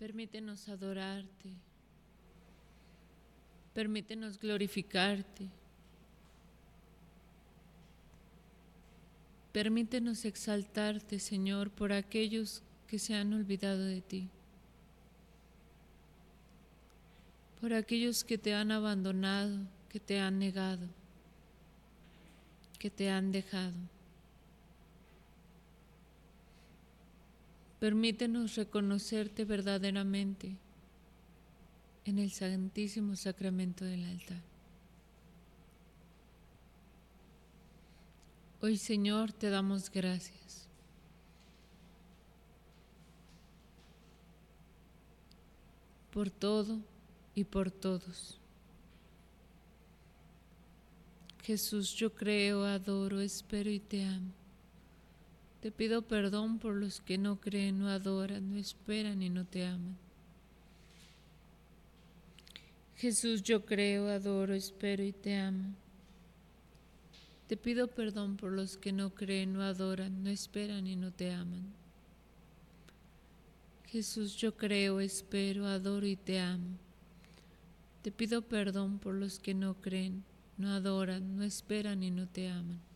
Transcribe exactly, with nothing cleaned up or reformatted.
Permítenos adorarte. Permítenos glorificarte. Permítenos exaltarte, Señor, por aquellos que se han olvidado de ti, por aquellos que te han abandonado, que te han negado, que te han dejado. Permítenos reconocerte verdaderamente en el santísimo sacramento del altar. Hoy, Señor, te damos gracias. Por todo y por todos. Jesús, yo creo, adoro, espero y te amo. Te pido perdón por los que no creen, no adoran, no esperan y no te aman. Jesús, yo creo, adoro, espero y te amo. Te pido perdón por los que no creen, no adoran, no esperan y no te aman. Jesús, yo creo, espero, adoro y te amo. Te pido perdón por los que no creen, no adoran, no esperan y no te aman.